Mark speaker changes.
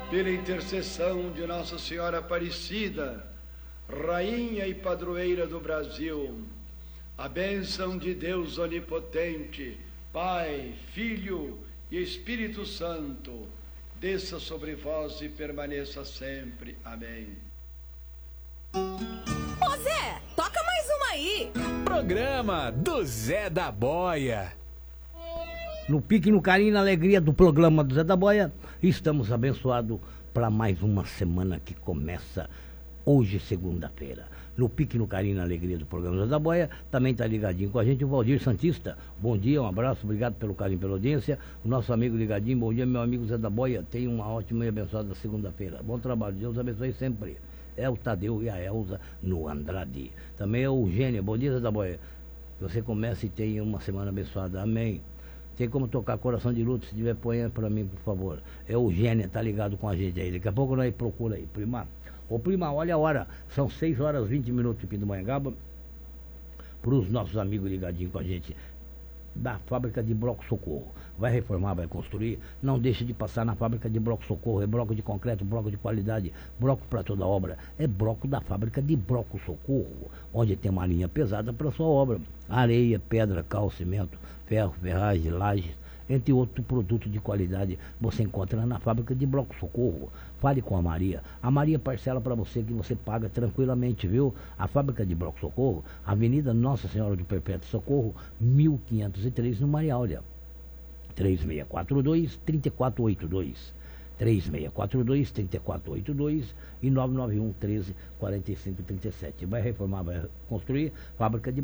Speaker 1: pela intercessão de Nossa Senhora Aparecida, Rainha e Padroeira do Brasil, a bênção de Deus Onipotente, Pai, Filho e Espírito Santo, desça sobre vós e permaneça sempre. Amém.
Speaker 2: Ô Zé, toca mais uma aí.
Speaker 3: Programa do Zé da Boia.
Speaker 4: No pique, no carinho, na alegria do programa do Zé da Boia, estamos abençoados para mais uma semana que começa hoje, segunda-feira. No pique, no carinho, na alegria do programa do Zé da Boia, também está ligadinho com a gente o Valdir Santista. Bom dia, um abraço, obrigado pelo carinho, pela audiência. O nosso amigo ligadinho, bom dia, meu amigo Zé da Boia. Tenha uma ótima e abençoada segunda-feira. Bom trabalho, Deus abençoe sempre. É o Tadeu e a Elza no Andrade. Também é o Eugênia, bom dia, Zé da Boia. Você começa e tenha uma semana abençoada, amém. Tem como tocar Coração de Luto, se tiver, põe para mim, por favor. É o Eugênia, tá ligado com a gente aí. Daqui a pouco nós procura aí, prima. Ô prima, olha a hora, são 6 horas 20 minutos de Pindamonhangaba, para os nossos amigos ligadinhos com a gente, da fábrica de Bloco Socorro. Vai reformar, vai construir, não deixe de passar na fábrica de Bloco Socorro. É bloco de concreto, bloco de qualidade, bloco para toda obra. É bloco da fábrica de Bloco Socorro, onde tem uma linha pesada para sua obra. Areia, pedra, cal, cimento, ferro, ferragem, lajes, entre outros produtos de qualidade, você encontra na fábrica de Bloco Socorro. Fale com a Maria. A Maria parcela para você, que você paga tranquilamente, viu? A fábrica de Bloco Socorro, Avenida Nossa Senhora do Perpétuo Socorro, 1503, no Mariáulia. 3642-3482. 3642-3482 e 991-13-4537. Vai reformar, vai construir, fábrica de